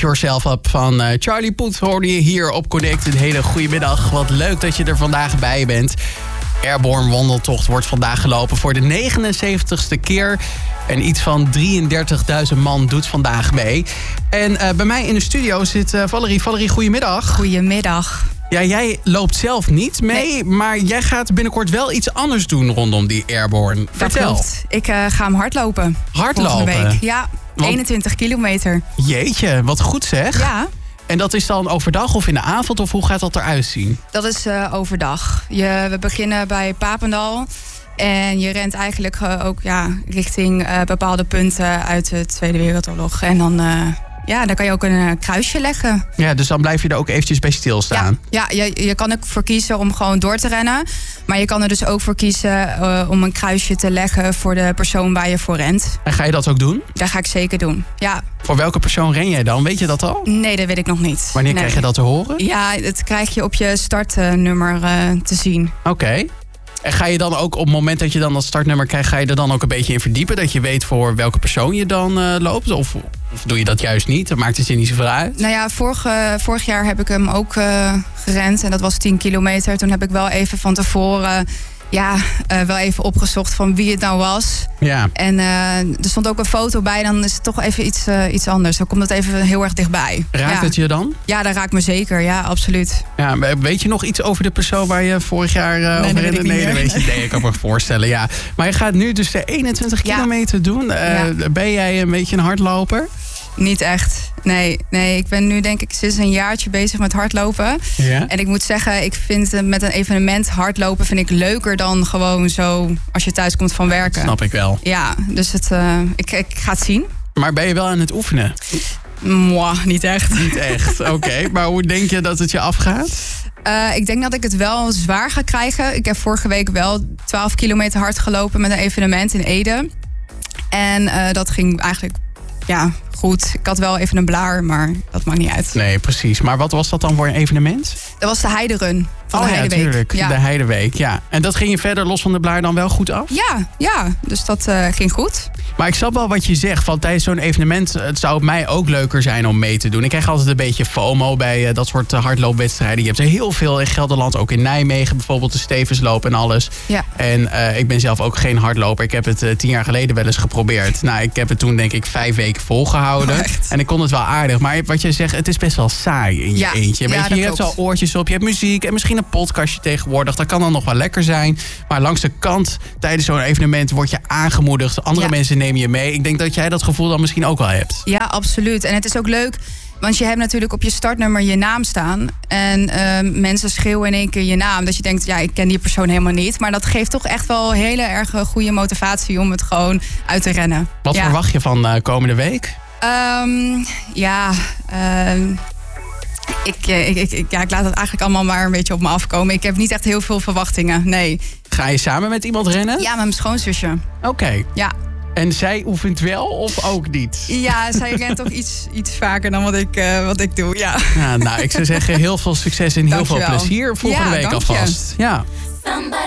Yourself Up van Charlie Puth hoorde je hier op Connect. Een hele goede middag. Wat leuk dat je er vandaag bij bent. Airborne wandeltocht wordt vandaag gelopen voor de 79ste keer. En iets van 33.000 man doet vandaag mee. En bij mij in de studio zit Valerie. Valerie, goedemiddag. Goedemiddag. Ja, jij loopt zelf niet mee, nee. Maar jij gaat binnenkort wel iets anders doen rondom die Airborne. Vertel. Dat klopt. Ik ga hem hardlopen. Hardlopen? Volgende week. Ja, 21 kilometer. Jeetje, wat goed zeg. Ja. En dat is dan overdag of in de avond? Of hoe gaat dat eruit zien? Dat is overdag. We beginnen bij Papendal. En je rent eigenlijk ook richting bepaalde punten uit de Tweede Wereldoorlog. En dan kan je ook een kruisje leggen. Ja, dus dan blijf je er ook eventjes bij stilstaan. Ja, je kan ervoor kiezen om gewoon door te rennen. Maar je kan er dus ook voor kiezen om een kruisje te leggen voor de persoon waar je voor rent. En ga je dat ook doen? Dat ga ik zeker doen, ja. Voor welke persoon ren jij dan? Weet je dat al? Nee, dat weet ik nog niet. Wanneer krijg je dat te horen? Ja, dat krijg je op je startnummer te zien. Oké. En ga je dan ook op het moment dat je dan dat startnummer krijgt, ga je er dan ook een beetje in verdiepen? Dat je weet voor welke persoon je dan loopt? Of doe je dat juist niet? Dat maakt het je niet zoveel uit? Nou ja, vorig jaar heb ik hem ook gerend. En dat was 10 kilometer. Toen heb ik wel even van tevoren wel even opgezocht van wie het nou was. Ja. En er stond ook een foto bij. Dan is het toch even iets anders. Dan komt het even heel erg dichtbij. Raakt het je dan? Ja, dat raakt me zeker. Ja, absoluut. Ja, weet je nog iets over de persoon waar je vorig jaar over rende? Nee, dat weet je. Nee, ik kan me voorstellen, ja. Maar je gaat nu dus de 21 kilometer doen. Ben jij een beetje een hardloper? Niet echt. Nee, ik ben nu denk ik sinds een jaartje bezig met hardlopen. Ja? En ik moet zeggen, ik vind met een evenement hardlopen vind ik leuker dan gewoon zo als je thuis komt van werken. Dat snap ik wel. Ja, dus ik ga het zien. Maar ben je wel aan het oefenen? Niet echt. Niet echt, oké. Maar hoe denk je dat het je afgaat? Ik denk dat ik het wel zwaar ga krijgen. Ik heb vorige week wel 12 kilometer hard gelopen met een evenement in Ede. En dat ging eigenlijk goed. Ik had wel even een blaar, maar dat maakt niet uit. Nee, precies. Maar wat was dat dan voor een evenement? Dat was de Heiderun van de Heideweek. Natuurlijk. Ja. De Heideweek, ja. En dat ging je verder los van de blaar dan wel goed af? Ja. Dus dat ging goed. Maar ik snap wel wat je zegt. Van tijdens zo'n evenement het zou het mij ook leuker zijn om mee te doen. Ik krijg altijd een beetje FOMO bij dat soort hardloopwedstrijden. Je hebt er heel veel in Gelderland. Ook in Nijmegen bijvoorbeeld de Stevensloop en alles. Ja. En ik ben zelf ook geen hardloper. Ik heb het 10 jaar geleden wel eens geprobeerd. Nou, ik heb het toen denk ik 5 weken volgehouden. En ik kon het wel aardig. Maar wat jij zegt, het is best wel saai in je eentje. Weet je hebt al oortjes op, je hebt muziek en misschien een podcastje tegenwoordig. Dat kan dan nog wel lekker zijn. Maar langs de kant tijdens zo'n evenement word je aangemoedigd. Andere mensen nemen je mee. Ik denk dat jij dat gevoel dan misschien ook wel hebt. Ja, absoluut. En het is ook leuk, want je hebt natuurlijk op je startnummer je naam staan. En mensen schreeuwen in één keer je naam. Dat je denkt, ik ken die persoon helemaal niet. Maar dat geeft toch echt wel hele erg goede motivatie om het gewoon uit te rennen. Wat verwacht je van komende week? Ik laat het eigenlijk allemaal maar een beetje op me afkomen. Ik heb niet echt heel veel verwachtingen, nee. Ga je samen met iemand rennen? Ja, met mijn schoonzusje. Oké. Ja. En zij oefent wel of ook niet? Ja, zij rent toch iets vaker dan wat ik doe, ja. Nou, ik zou zeggen heel veel succes en heel veel plezier volgende week alvast. Ja.